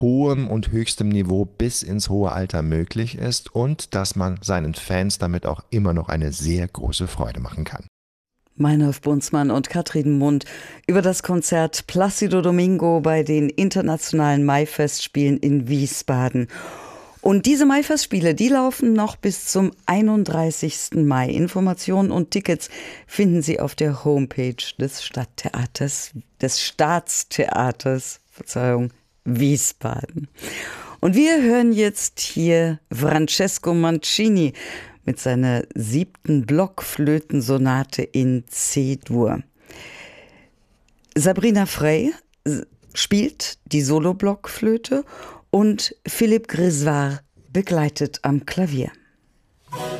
hohem und höchstem Niveau bis ins hohe Alter möglich ist und dass man seinen Fans damit auch immer noch eine sehr große Freude machen kann. Meinolf Bunzmann und Katrin Mund über das Konzert Plácido Domingo bei den internationalen Maifestspielen in Wiesbaden. Und diese Maifestspiele, die laufen noch bis zum 31. Mai. Informationen und Tickets finden Sie auf der Homepage des Staatstheaters, Wiesbaden. Und wir hören jetzt hier Francesco Mancini mit seiner 7. Blockflötensonate in C-Dur. Sabrina Frey spielt die Solo-Blockflöte und Philippe Griswar begleitet am Klavier.